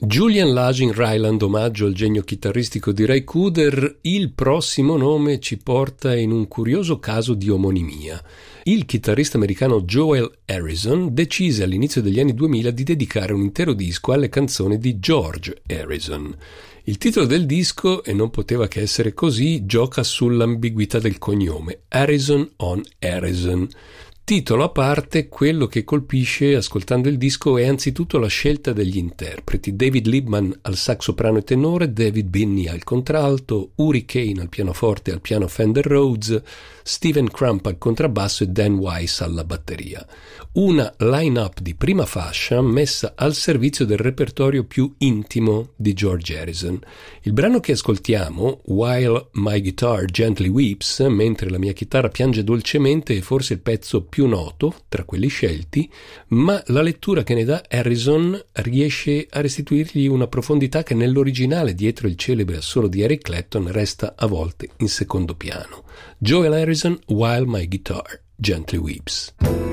Julian Lajin Ryland, omaggio al genio chitarristico di Ray Cooder. Il prossimo nome ci porta in un curioso caso di omonimia. Il chitarrista americano Joel Harrison decise all'inizio degli anni 2000 di dedicare un intero disco alle canzoni di George Harrison. Il titolo del disco, e non poteva che essere così, gioca sull'ambiguità del cognome, Harrison on Harrison. Titolo a parte, quello che colpisce ascoltando il disco è anzitutto la scelta degli interpreti: David Liebman al sax soprano e tenore, David Binney al contralto, Uri Kane al pianoforte e al piano Fender Rhodes, Steven Crump al contrabbasso e Dan Weiss alla batteria. Una line-up di prima fascia messa al servizio del repertorio più intimo di George Harrison. Il brano che ascoltiamo, While My Guitar Gently Weeps, mentre la mia chitarra piange dolcemente, è forse il pezzo più noto tra quelli scelti, ma la lettura che ne dà Harrison riesce a restituirgli una profondità che nell'originale, dietro il celebre assolo di Eric Clapton, resta a volte in secondo piano. Joel Harrison, While My Guitar Gently Weeps.